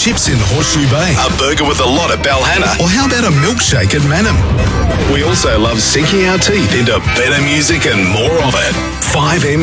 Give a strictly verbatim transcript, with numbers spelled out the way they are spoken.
chips in Horseshoe Bay? A burger with a lot at Balhanna. Or how about a milkshake at Manham? We also love sinking our teeth into better music and more of it. five M